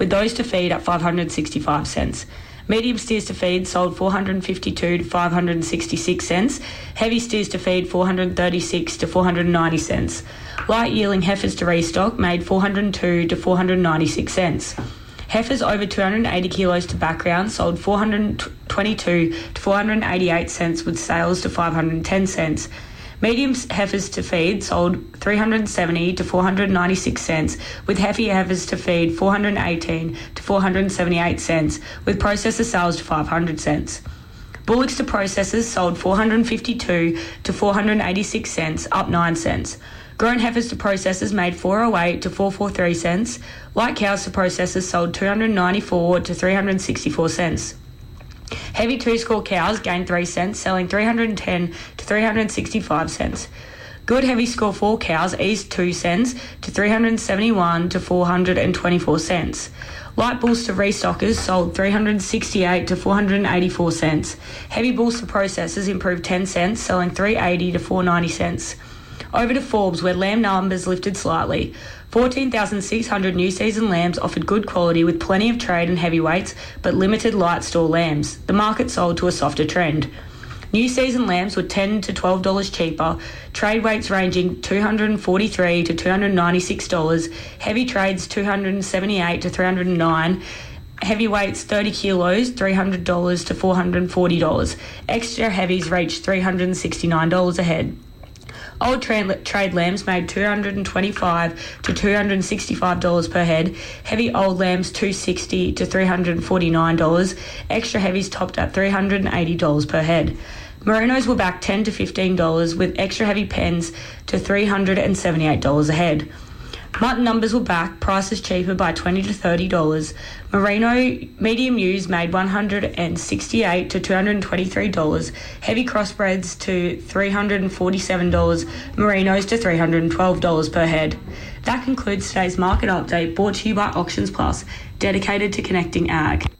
with those to feed at 565 cents. Medium steers to feed sold 452 to 566 cents. Heavy steers to feed 436 to 490 cents. Light yielding heifers to restock made 402 to 496 cents. Heifers over 280 kilos to background sold 422 to 488 cents with sales to 510 cents. Medium heifers to feed sold 370 to 496 cents, with heavy heifers to feed 418 to 478 cents, with processor sales to 500 cents. Bullocks to processors sold 452 to 486 cents, up 9 cents. Grown heifers to processors made 408 to 443 cents. Light cows to processors sold 294 to 364 cents. Heavy two-score cows gained 3 cents, selling 310 to 365 cents. Good heavy score 4 cows eased 2 cents to 371 to 424 cents. Light bulls to restockers sold 368 to 484 cents. Heavy bulls to processors improved 10 cents, selling 380 to 490 cents. Over to Forbes, where lamb numbers lifted slightly. 14,600 new season lambs offered good quality with plenty of trade and heavyweights, but limited light store lambs. The market sold to a softer trend. New season lambs were $10 to $12 cheaper, trade weights ranging $243 to $296, heavy trades $278 to $309, heavyweights 30 kilos $300 to $440. Extra heavies reached $369 a head. Old trade lambs made $225 to $265 per head. Heavy old lambs $260 to $349. Extra heavies topped at $380 per head. Merinos were back $10 to $15, with extra heavy pens to $378 a head. Mutton numbers were back, prices cheaper by $20 to $30. Merino medium ewes made $168 to $223. Heavy crossbreds to $347. Merinos to $312 per head. That concludes today's market update, brought to you by Auctions Plus, dedicated to connecting ag.